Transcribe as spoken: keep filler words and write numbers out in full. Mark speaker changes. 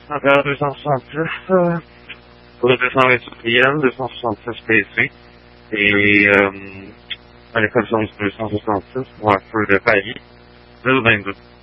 Speaker 1: Ampère deux cent soixante-six, euh, pour le deux cent vingt-huit I L, deux cent soixante-six P C, et euh, à l'école deux cent soixante-six pour un feu de Paris, deux vingt-deux.